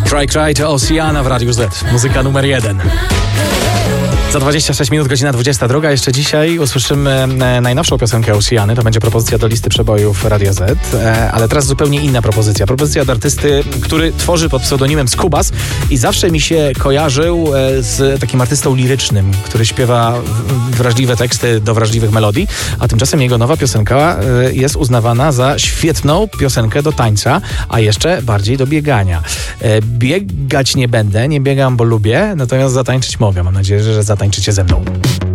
Cry Cry to Oceana w Radiu Z. Muzyka numer 1. Za 26 minut, godzina 22. Jeszcze dzisiaj usłyszymy najnowszą piosenkę Oceany. To będzie propozycja do listy przebojów Radia Z. Ale teraz zupełnie inna propozycja. Propozycja od artysty, który tworzy pod pseudonimem Skubas i zawsze mi się kojarzył z takim artystą lirycznym, który śpiewa wrażliwe teksty do wrażliwych melodii, a tymczasem jego nowa piosenka jest uznawana za świetną piosenkę do tańca, a jeszcze bardziej do biegania. Biegać nie będę, nie biegam, bo lubię, natomiast zatańczyć mogę. Mam nadzieję, że zatańczycie ze mną.